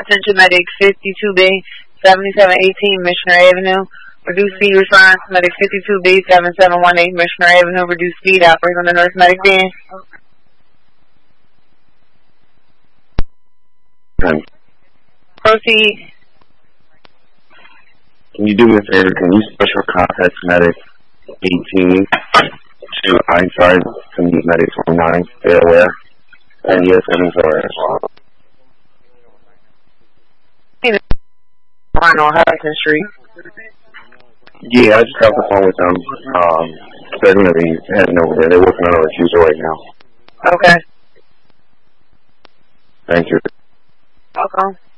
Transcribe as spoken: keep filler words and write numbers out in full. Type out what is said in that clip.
Attention medic fifty-two B, seventy-seven eighteen Missionary Avenue. Reduce speed response, medic fifty-two B, seventy-seven eighteen Missionary Avenue. Reduce speed, operate on the nurse medic van. Okay. Proceed. Can you do me a favor? Can you special contact medic eighteen to Ironside to meet medic twenty-nine? They're aware. And yes, sevens are as well. On Hudson Street. Yeah, I just got the phone with them. Um, they're going to be heading over there. They're working on a refusal right now. Okay. Thank you. Welcome.